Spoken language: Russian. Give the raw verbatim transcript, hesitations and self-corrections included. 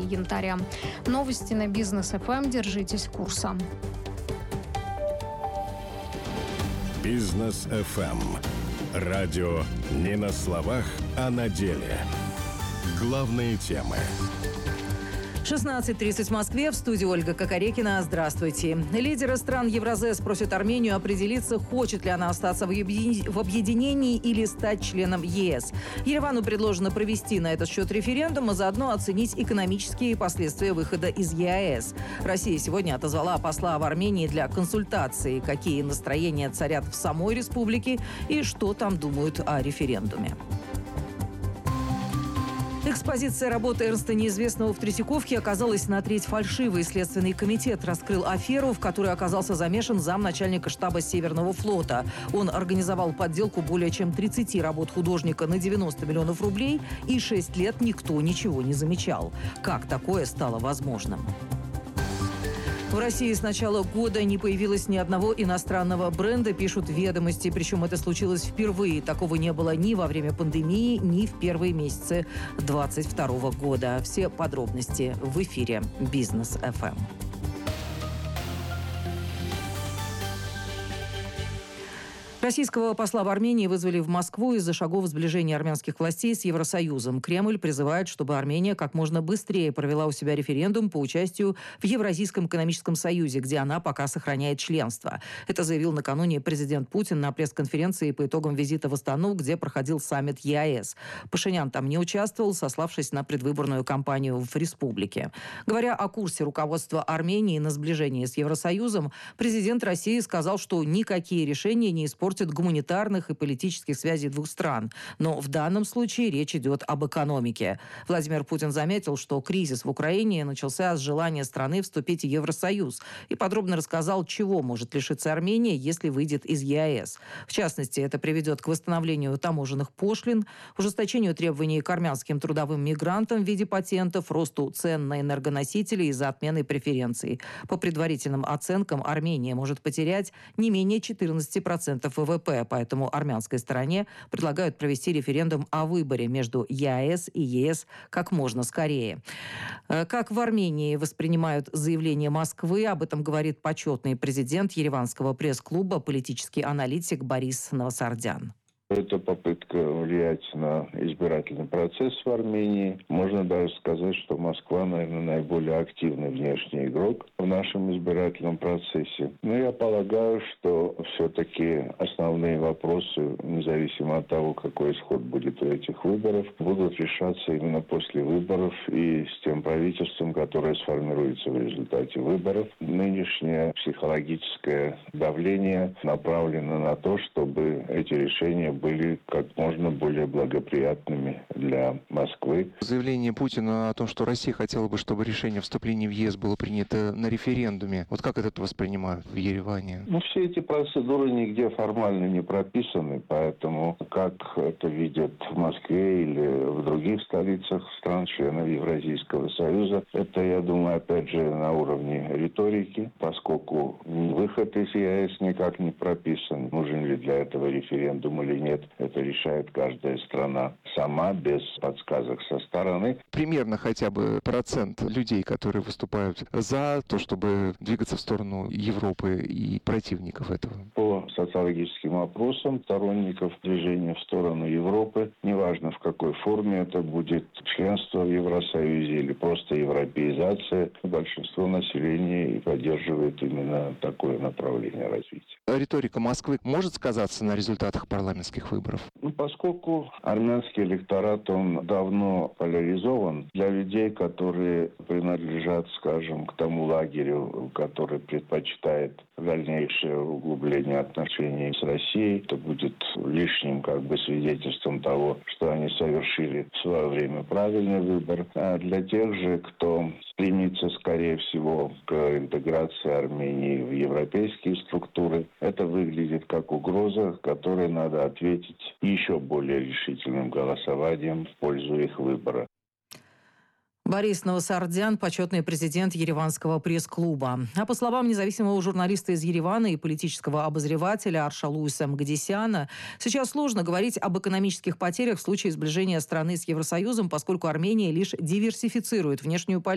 янтаря. Новости на Бизнес эф эм. Держитесь курса. Бизнес эф эм. Радио не на словах, а на деле. Главные темы. шестнадцать тридцать в Москве. В студии Ольга Кокорекина. Здравствуйте. Лидеры стран Евразес просят Армению определиться, хочет ли она остаться в объединении или стать членом ЕС. Еревану предложено провести на этот счет референдум, а заодно оценить экономические последствия выхода из ЕАЭС. Россия сегодня отозвала посла в Армении для консультации, какие настроения царят в самой республике и что там думают о референдуме. Экспозиция работы Эрнста Неизвестного в Третьяковке оказалась на треть фальшивой. Следственный комитет раскрыл аферу, в которой оказался замешан замначальника штаба Северного флота. Он организовал подделку более чем тридцати работ художника на девяносто миллионов рублей, и шесть лет никто ничего не замечал. Как такое стало возможным? В России с начала года не появилось ни одного иностранного бренда, пишут «Ведомости». Причем это случилось впервые. Такого не было ни во время пандемии, ни в первые месяцы двадцать второго года. Все подробности в эфире Бизнес эф эм. Российского посла в Армении вызвали в Москву из-за шагов сближения армянских властей с Евросоюзом. Кремль призывает, чтобы Армения как можно быстрее провела у себя референдум по участию в Евразийском экономическом союзе, где она пока сохраняет членство. Это заявил накануне президент Путин на пресс-конференции по итогам визита в Астану, где проходил саммит ЕАЭС. Пашинян там не участвовал, сославшись на предвыборную кампанию в республике. Говоря о курсе руководства Армении на сближение с Евросоюзом, президент России сказал, что никакие решения не испортят гуманитарных и политических связей двух стран. Но в данном случае речь идет об экономике. Владимир Путин заметил, что кризис в Украине начался с желания страны вступить в Евросоюз и подробно рассказал, чего может лишиться Армения, если выйдет из ЕАЭС. В частности, это приведет к восстановлению таможенных пошлин, ужесточению требований к армянским трудовым мигрантам в виде патентов, росту цен на энергоносители из-за отмены преференций. По предварительным оценкам, Армения может потерять не менее четырнадцать процентов ВВП, поэтому армянской стороне предлагают провести референдум о выборе между ЕАЭС и ЕС как можно скорее. Как в Армении воспринимают заявление Москвы, об этом говорит почетный президент Ереванского пресс-клуба, политический аналитик Борис Новосардян. Это попытка влиять на избирательный процесс в Армении. Можно даже сказать, что Москва, наверное, наиболее активный внешний игрок в нашем избирательном процессе. Но я полагаю, что все-таки основные вопросы, независимо от того, какой исход будет у этих выборов, будут решаться именно после выборов и с тем правительством, которое сформируется в результате выборов. Нынешнее психологическое давление направлено на то, чтобы эти решения были как можно более благоприятными для Москвы. Заявление Путина о том, что Россия хотела бы, чтобы решение о вступлении в ЕС было принято на референдуме. Вот как это воспринимают в Ереване? Ну, все эти процедуры нигде формально не прописаны, поэтому как это видят в Москве или в других столицах стран-членов Евразийского союза, это, я думаю, опять же на уровне риторики, поскольку выход из ЕАЭС никак не прописан, нужен ли для этого референдум или нет. Нет, это решает каждая страна сама, без подсказок со стороны. Примерно хотя бы процент людей, которые выступают за то, чтобы двигаться в сторону Европы, и противников этого. По социологическим опросам сторонников движения в сторону Европы, неважно в какой форме это будет, членство в Евросоюзе или просто европеизация, большинство населения и поддерживает именно такое направление развития. Риторика Москвы может сказаться на результатах парламентских выборов? Ну, поскольку армянский электорат, он давно поляризован, для людей, которые принадлежат, скажем, к тому лагерю, который предпочитает дальнейшее углубление отношений с Россией, это будет лишним как бы свидетельством того, что они совершили в свое время правильный выбор. А для тех же, кто стремится, скорее всего, к интеграции Армении в европейские структуры, это выглядит как угроза, которой надо ответить еще более решительным голосованием в пользу их выбора. Борис Новосардян, почетный президент Ереванского пресс-клуба. А по словам независимого журналиста из Еревана и политического обозревателя Аршалуиса Мгдисяна, сейчас сложно говорить об экономических потерях в случае сближения страны с Евросоюзом, поскольку Армения лишь диверсифицирует внешнюю политику.